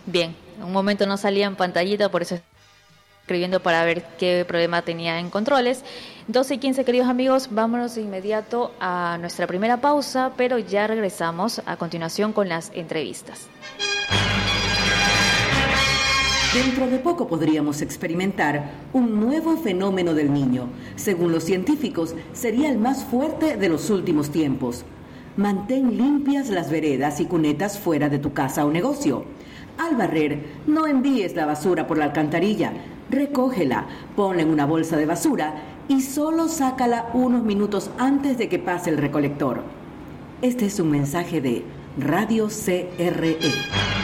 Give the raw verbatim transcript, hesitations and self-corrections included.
Bien, un momento no salía en pantallita, por eso escribiendo para ver qué problema tenía en controles. doce y quince, queridos amigos, vámonos de inmediato a nuestra primera pausa, pero ya regresamos a continuación con las entrevistas. Dentro de poco podríamos experimentar un nuevo fenómeno del niño. Según los científicos, sería el más fuerte de los últimos tiempos. Mantén limpias las veredas y cunetas fuera de tu casa o negocio. Al barrer, no envíes la basura por la alcantarilla. Recógela, ponla en una bolsa de basura y solo sácala unos minutos antes de que pase el recolector. Este es un mensaje de Radio C R E.